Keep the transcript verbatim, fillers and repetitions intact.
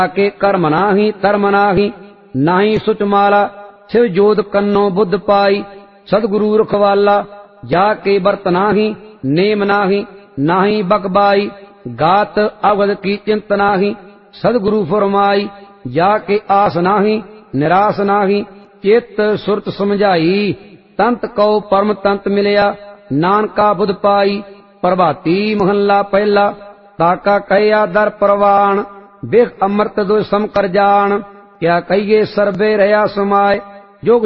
के कर्म नाही धर्म नाही, नाही सुच माला शिव जोत कन्नो बुद्ध पाई। सदगुरु रखवाला जाके बरत नाही, नेम नाही नाही बकबाई। गात अवध की चिंत नाही, सदगुरु फरमाई। जाके आस नाही निराश नाही, चित सुरत समझाई। तंत कौ परम तंत मिलया, नानका बुध पाई। प्रभाती महला पहला, ताका कहया दर परवान। बिख अमृत दो सम कर जान, क्या कहिए सर्बे रया समाय।